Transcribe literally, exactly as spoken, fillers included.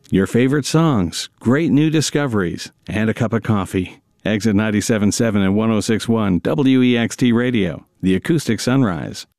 Your favorite songs, great new discoveries, and a cup of coffee. Exit ninety-seven point seven and one oh six point one W E X T Radio, the acoustic sunrise.